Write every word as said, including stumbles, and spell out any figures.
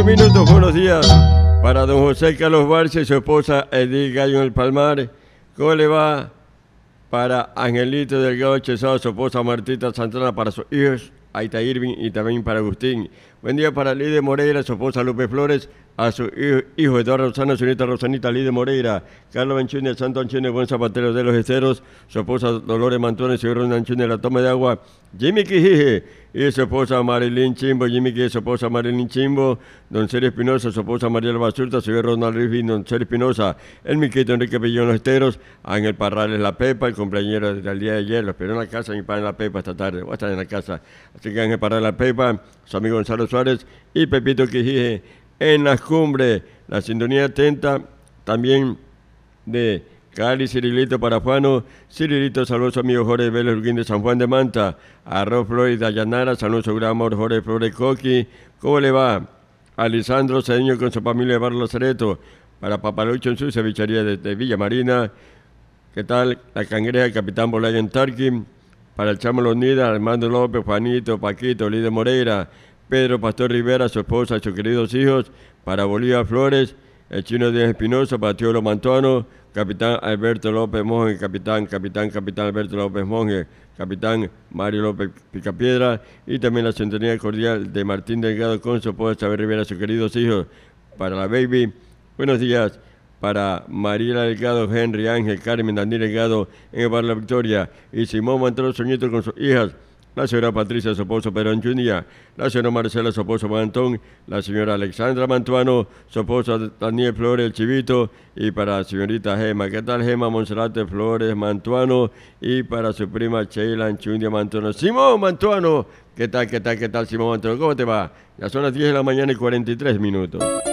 cinco minutos, buenos días. Para don José Carlos Barcia y su esposa Edith Gallo en el Palmar. ¿Cómo le va? Para Angelito Delgado Chesado, su esposa Martita Santana, para sus hijos Aita Irving y también para Agustín. Buen día para Lide Moreira, su esposa Lupe Flores, a su hijo, hijo Eduardo Rosano, su nieta Rosanita Lide Moreira, Carlos Anchunes, Santo Anchunes, buen zapatero de los esteros, su esposa Dolores Mantones, su hijo Anchunes, la toma de agua, Jimmy Quijije y su esposa Marilyn Chimbo, Jimmy Quijije, su esposa Marilyn Chimbo, don Sergio Espinosa, su esposa Mariela Basurta, su hijo Ronald Riffin, don Sergio Espinosa, el Miquito Enrique Pellón Los Esteros, Ángel Parrales La Pepa, el cumpleañero del día de ayer, lo esperó en la casa, mi padre en La Pepa esta tarde, voy a estar en la casa, así que Ángel Parrales La Pepa, su amigo Gonzalo Suárez y Pepito Quijije en las cumbres, la sintonía atenta también de Cali, Cirilito para Juano, Cirilito, saludos a su amigo Jorge Vélez Urquín de San Juan de Manta, Arroz Flores Dayanara, saludos a su gran amor Jorge Flores Coqui, ¿cómo le va? A Lisandro Cedeño con su familia de Barrio Lazareto, para Papalucho en su cevichería de, de Villa Marina, ¿qué tal? La Cangreja, el Capitán Bolaya en Tarquín, para el Chamo Lonida, Armando López, Juanito, Paquito, Lide Moreira, Pedro Pastor Rivera, su esposa y sus queridos hijos, para Bolívar Flores, el Chino Díaz Espinosa, para Teodoro Mantuano, Capitán Alberto López Monge, Capitán, Capitán, Capitán Alberto López Monge, Capitán Mario López Picapiedra, y también la sintonía cordial de Martín Delgado con su esposa Isabel Rivera, sus queridos hijos, para la Baby. Buenos días para Mariela Delgado, Henry Ángel, Carmen, Daniel Delgado en el Bar La Victoria, y Simón Mantrón Soñito con sus hijas, la señora Patricia, su esposo Perón Junior, la señora Marcela, su esposo Mantón, la señora Alexandra Mantuano, su esposo Daniel Flores, el Chivito, y para la señorita Gema. ¿Qué tal, Gema? Monserrate Flores Mantuano, y para su prima Sheila Anchundia Mantuano. Simón Mantuano, ¿qué tal, qué tal, qué tal, Simón Mantuano? ¿Cómo te va? Ya son las diez de la mañana y cuarenta y tres minutos.